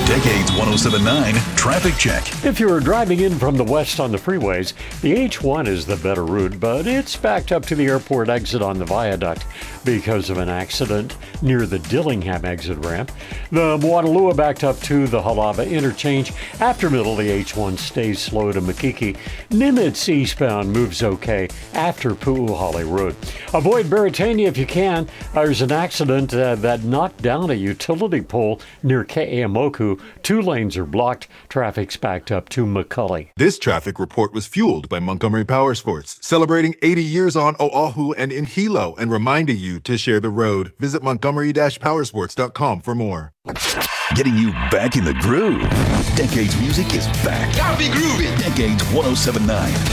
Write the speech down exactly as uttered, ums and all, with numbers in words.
Decades one oh seven point nine Traffic Check. If you're driving in from the west on the freeways, the H one is the better route, but it's backed up to the airport exit on the viaduct because of an accident near the Dillingham exit ramp. The Moanalua backed up to the Halava interchange. After middle, the H one stays slow to Makiki. Nimitz eastbound moves okay after Pu'uhali Road. Avoid Beretania if you can. There's an accident uh, that knocked down a utility pole near Ke'emoku. Two lanes are blocked. Traffic's backed up to McCully. This traffic report was fueled by Montgomery Power Sports, celebrating eighty years on Oahu and in Hilo and reminding you to share the road. Visit montgomery dash powersports dot com for more. Getting you back in the groove. Decades music is back. Gotta be groovy. Decades one oh seven point nine.